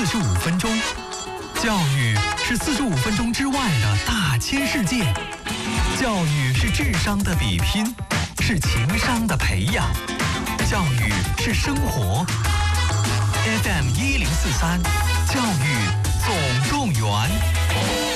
45分钟。教育是45分钟之外的大千世界，教育是智商的比拼，是情商的培养，教育是生活。FM 1043，教育总动员。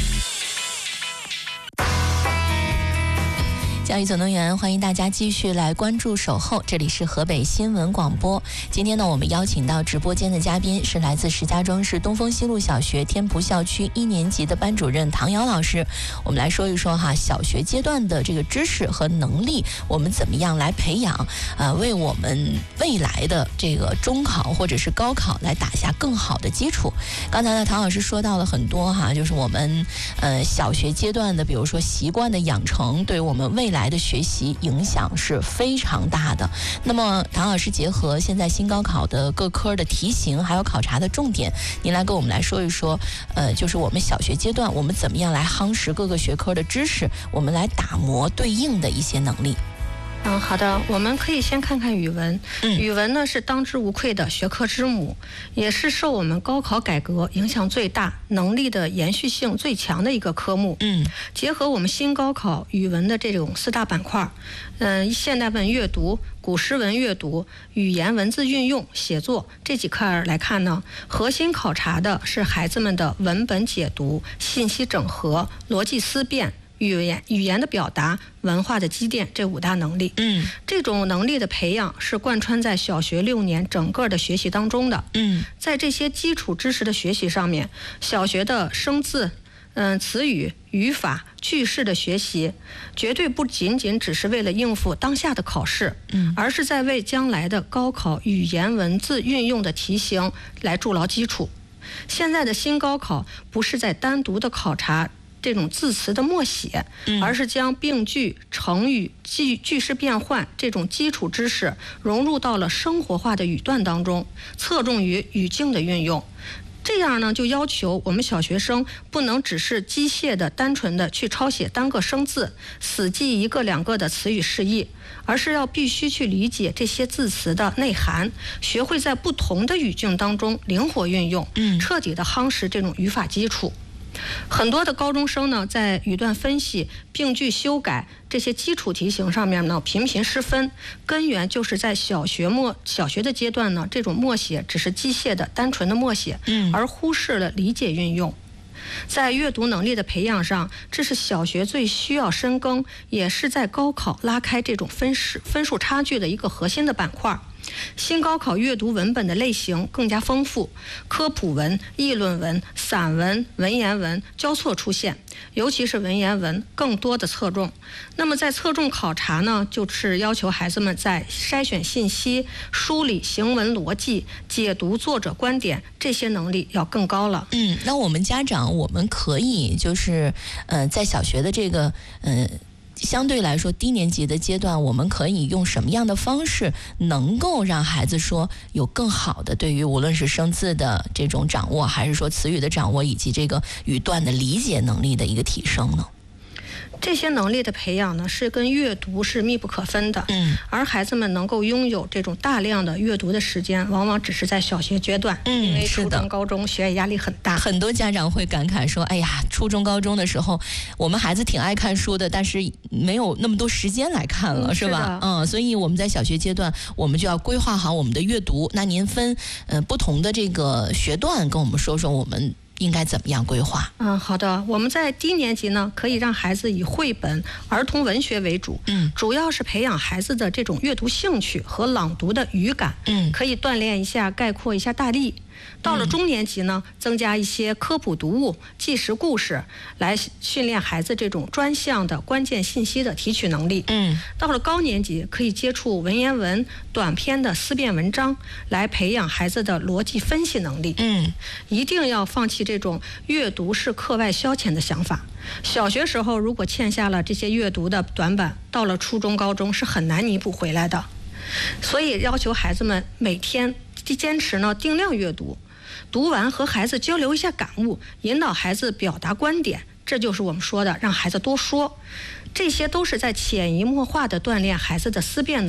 教育总动员，欢迎大家继续来关注守候，这里是河北新闻广播。今天呢，我们邀请到直播间的嘉宾是来自石家庄市东风西路小学天普校区1年级的班主任唐瑶老师。我们来说一说小学阶段的这个知识和能力，我们怎么样来培养，为我们未来的这个中考或者是高考来打下更好的基础。刚才呢，唐老师说到了很多就是我们小学阶段的，比如说习惯的养成，对我们未来的学习影响是非常大的。那么唐老师结合现在新高考的各科的题型还有考察的重点，您来跟我们来说一说，就是我们小学阶段我们怎么样来夯实各个学科的知识，我们来打磨对应的一些能力。 好的，我们可以先看看语文。语文呢是当之无愧的学科之母，也是受我们高考改革影响最大、能力的延续性最强的一个科目。结合我们新高考语文的这种4大板块，现代文阅读、古诗文阅读、语言文字运用、写作这几块来看呢，核心考察的是孩子们的文本解读、信息整合、逻辑思辨、语言的表达、文化的积淀这5大能力。这种能力的培养是贯穿在小学6年整个的学习当中的。在这些基础知识的学习上面，小学的生字、词语、语法、句式的学习，绝对不仅仅只是为了应付当下的考试，而是在为将来的高考语言文字运用的题型来筑牢基础。现在的新高考不是在单独的考察这种字词的默写，而是将并句、成语、句式变换这种基础知识融入到了生活化的语段当中，侧重于语境的运用。这样呢，就要求我们小学生不能只是机械的、单纯的去抄写单个生字，死记1个2个的词语释义，而是要必须去理解这些字词的内涵，学会在不同的语境当中灵活运用，彻底的夯实这种语法基础。很多的高中生呢，在语段分析、并句修改这些基础题型上面呢，频频失分，根源就是在小学的阶段呢，这种默写只是机械的、单纯的默写，而忽视了理解运用。在阅读能力的培养上，这是小学最需要深耕，也是在高考拉开这种分数差距的一个核心的板块。新高考阅读文本的类型更加丰富，科普文、议论文、散文、文言文交错出现，尤其是文言文更多的侧重。那么在侧重考察呢，就是要求孩子们在筛选信息、梳理行文逻辑、解读作者观点这些能力要更高了。 那我们家长我们可以就是在小学的这个相对来说低年级的阶段，我们可以用什么样的方式能够让孩子说有更好的对于无论是生字的这种掌握，还是说词语的掌握，以及这个语段的理解能力的一个提升呢？ 这些能力的培养呢，是跟阅读是密不可分的。而孩子们能够拥有这种大量的阅读的时间，往往只是在小学阶段，因为初中、高中学业压力很大。 很多家长会感慨说：“哎呀，初中、高中的时候，我们孩子挺爱看书的，但是没有那么多时间来看了，是吧？所以我们在小学阶段，我们就要规划好我们的阅读。那您分不同的这个学段，跟我们说说我们应该怎么样规划？ 好的，我们在低年级呢，可以让孩子以绘本、儿童文学为主，主要是培养孩子的这种阅读兴趣和朗读的语感，可以锻炼一下、概括一下大意。到了中年级呢，增加一些科普读物、纪实故事，来训练孩子这种专项的关键信息的提取能力。到了高年级，可以接触文言文、短篇的思辨文章，来培养孩子的逻辑分析能力。一定要放弃这种阅读是课外消遣的想法。小学时候如果欠下了这些阅读的短板，到了初中、高中是很难弥补回来的。所以要求孩子们每天坚持呢定量阅读，读完和孩子交流一下感悟，引导孩子表达观点，这就是我们说的让孩子多说。这些都是在潜移默化地锻炼孩子的思辨能力。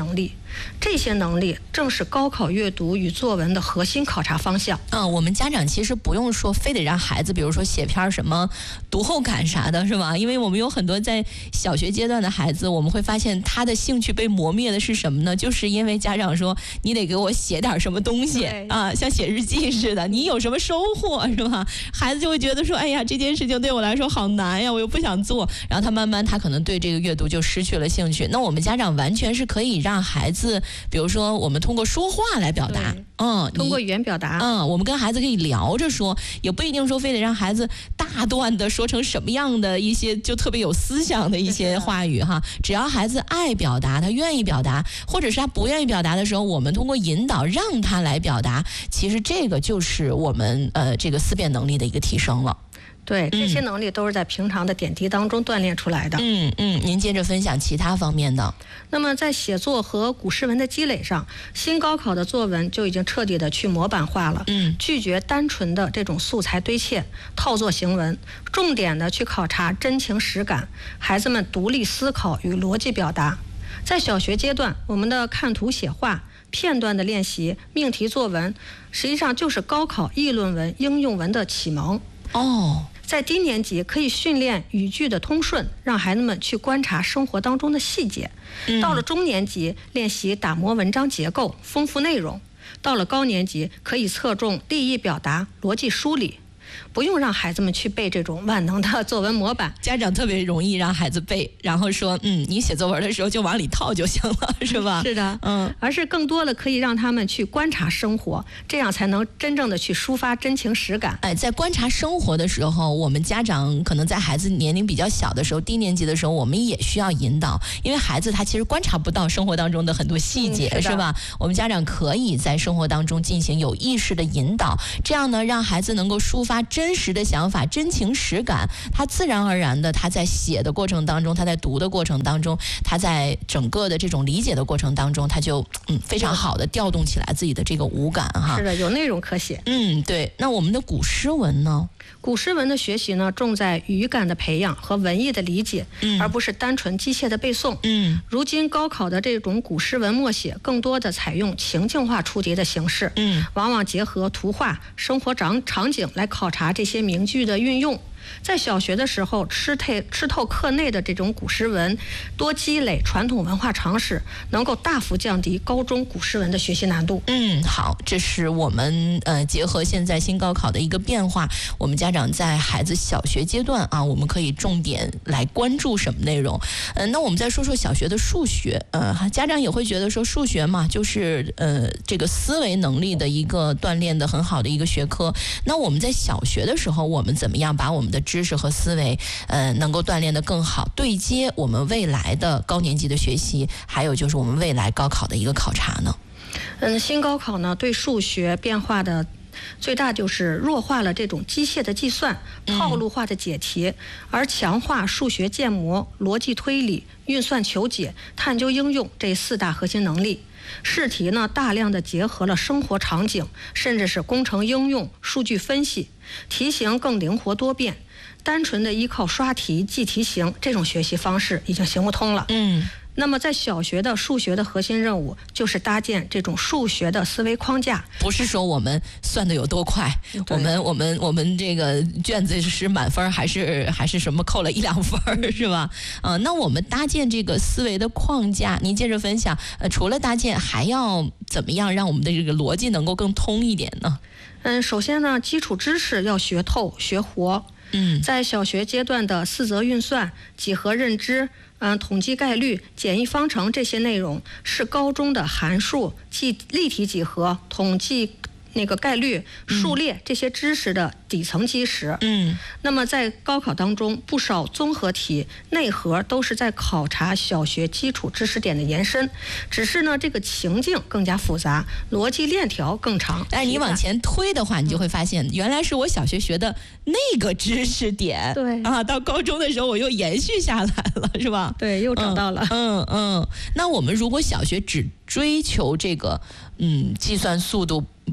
这些能力正是高考阅读与作文的核心考察方向。 我们家长其实不用说非得让孩子比如说写篇什么读后感啥的，是吧？因为我们有很多在小学阶段的孩子，我们会发现他的兴趣被磨灭的是什么呢？就是因为家长说你得给我写点什么东西啊，像写日记似的，你有什么收获，是吧？孩子就会觉得说，哎呀，这件事情对我来说好难呀，我又不想做，然后他慢慢他可能对这个阅读就失去了兴趣。那我们家长完全是可以让孩子，比如说我们通过说话来表达， 通过语言表达， 我们跟孩子可以聊着说，也不一定说非得让孩子大段的说成什么样的一些就特别有思想的一些话语哈，只要孩子爱表达，他愿意表达，或者是他不愿意表达的时候，我们通过引导让他来表达，其实这个就是我们这个思辨能力的一个提升了。 对，这些能力都是在平常的点滴当中锻炼出来的。 您接着分享其他方面的。 那么在写作和古诗文的积累上，新高考的作文就已经彻底的去模板化了，拒绝单纯的这种素材堆砌、套作行文，重点的去考察真情实感，孩子们独立思考与逻辑表达。在小学阶段，我们的看图写画、片段的练习、命题作文，实际上就是高考议论文、应用文的启蒙。在低年级可以训练语句的通顺，让孩子们去观察生活当中的细节。到了中年级，练习打磨文章结构，丰富内容。到了高年级，可以侧重立意表达、逻辑梳理。不用让孩子们去背这种万能的作文模板， 家长特别容易让孩子背，然后说你写作文的时候就往里套就行了，是吧？ 是的，而是更多的可以让他们去观察生活，这样才能真正的去抒发真情实感。 在观察生活的时候，我们家长可能在孩子年龄比较小的时候，低年级的时候，我们也需要引导，因为孩子他其实观察不到生活当中的很多细节，是吧？我们家长可以在生活当中进行有意识的引导，这样呢，让孩子能够抒发真实的想法、真情实感，他自然而然的，他在写的过程当中，他在读的过程当中，他在整个的这种理解的过程当中，他就非常好的调动起来自己的这个五感哈。 是的，有内容可写。 对。那我们的古诗文呢？ 古诗文的学习呢，重在语感的培养和文艺的理解，而不是单纯机械的背诵。如今高考的这种古诗文默写，更多的采用情境化出题的形式，往往结合图画、生活场景来考察这些名句的运用。在小学的时候，吃透课内的这种古诗文，多积累传统文化常识，能够大幅降低高中古诗文的学习难度。 好，这是我们结合现在新高考的一个变化，我们家长在孩子小学阶段啊，我们可以重点来关注什么内容？那我们再说说小学的数学，家长也会觉得说数学嘛，就是这个思维能力的一个锻炼的很好的一个学科。那我们在小学的时候，我们怎么样把我们的知识和思维能够锻炼得更好，对接我们未来的高年级的学习，还有就是我们未来高考的一个考察呢？ 新高考呢对数学变化的最大就是弱化了这种机械的计算、套路化的解题，而强化数学建模、逻辑推理、运算求解、探究应用这4大核心能力。试题呢大量的结合了生活场景，甚至是工程应用、数据分析，题型更灵活多变。单纯的依靠刷题记题型这种学习方式已经行不通了。那么在小学的数学的核心任务就是搭建这种数学的思维框架， 不是说我们算的有多快，我们这个卷子是满分还是什么扣了1-2分是吧？那我们搭建这个思维的框架，您接着分享。除了搭建，还要怎么样让我们的这个逻辑能够更通一点呢？ 首先呢，基础知识要学透学活。在小学阶段的4则运算、几何认知、统计概率、简易方程这些内容，是高中的函数、立体几何、统计概率、数列这些知识的底层基石。那么在高考当中，不少综合题内核都是在考察小学基础知识点的延伸，只是呢这个情境更加复杂，逻辑链条更长。 但是你往前推的话，你就会发现原来是我小学学的那个知识点， 对到高中的时候我又延续下来了，是吧？ 对，又找到了。 那我们如果小学只追求这个计算速度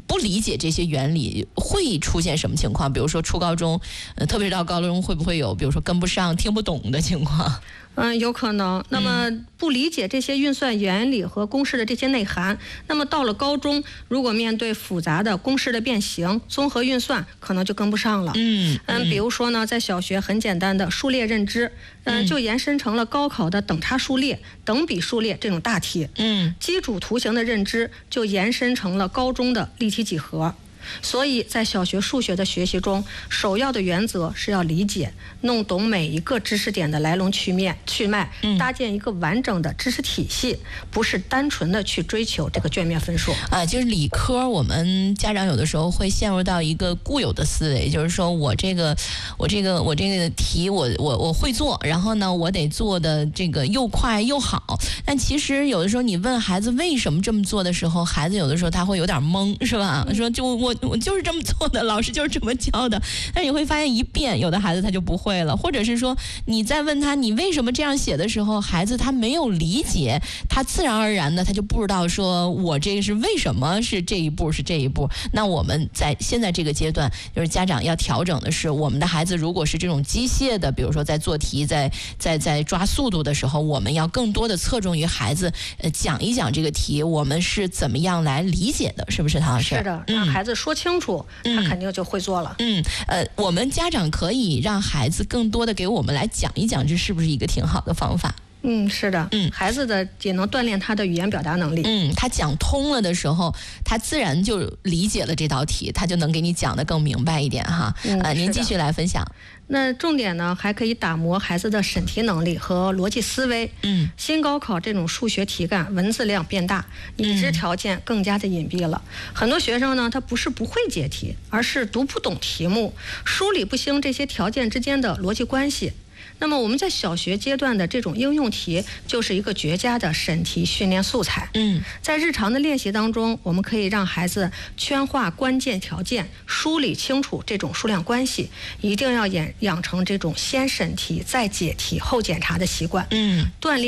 不理解这些原理，会出现什么情况？比如说初高中，特别是到高中，会不会有比如说跟不上、听不懂的情况？ 有可能。那么不理解这些运算原理和公式的这些内涵，那么到了高中，如果面对复杂的公式的变形、综合运算，可能就跟不上了。比如说呢，在小学很简单的数列认知，就延伸成了高考的等差数列、等比数列这种大题。基础图形的认知就延伸成了高中的立体几何。所以在小学数学的学习中，首要的原则是要理解、弄懂每一个知识点的来龙去脉，搭建一个完整的知识体系，不是单纯的去追求这个卷面分数就是理科，我们家长有的时候会陷入到一个固有的思维，就是说我这个题我会做，然后呢我得做的这个又快又好。但其实有的时候你问孩子为什么这么做的时候，孩子有的时候他会有点懵，是吧？说就我就是这么做的，老师就是这么教的。但你会发现一遍，有的孩子他就不会了，或者是说你在问他你为什么这样写的时候，孩子他没有理解，他自然而然的他就不知道说我这个是为什么是这一步是这一步。那我们在现在这个阶段，就是家长要调整的是，我们的孩子如果是这种机械的，比如说在做题在抓速度的时候，我们要更多的侧重于孩子讲一讲这个题我们是怎么样来理解的，是不是唐老师？ 是的，让孩子说清楚，他肯定就会做了。 我们家长可以让孩子更多的给我们来讲一讲，这是不是一个挺好的方法？ 是的，孩子的也能锻炼他的语言表达能力。 他讲通了的时候，他自然就理解了这道题，他就能给你讲得更明白一点哈。您继续来分享。 那重点呢，还可以打磨孩子的审题能力和逻辑思维。新高考这种数学题干文字量变大，已知条件更加的隐蔽了。很多学生呢，他不是不会解题，而是读不懂题目，梳理不清这些条件之间的逻辑关系。那么我们在小学阶段的这种应用题，就是一个绝佳的审题训练素材。在日常的练习当中，我们可以让孩子圈画关键条件，梳理清楚这种数量关系，一定要养成这种先审题再解题后检查的习惯。锻炼